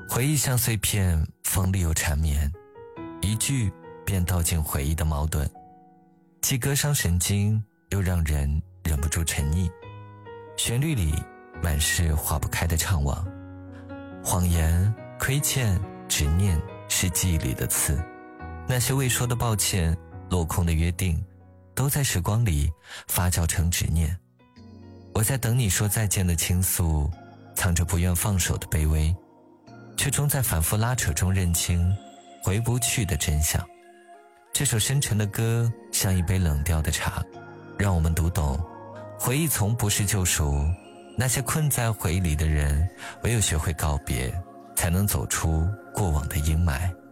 回忆像碎片，锋利又缠绵，一句便道尽回忆的矛盾，既割伤神经，又让人忍不住沉溺。旋律里满是化不开的怅惘，谎言、亏欠、执念是记忆里的刺，那些未说的抱歉、落空的约定，都在时光里发酵成执念。我在等你说再见的倾诉，藏着不愿放手的卑微，却终在反复拉扯中认清回不去的真相。这首深沉的歌像一杯冷掉的茶，让我们读懂回忆从不是救赎，那些困在回忆里的人，唯有学会告别，才能走出过往的阴霾。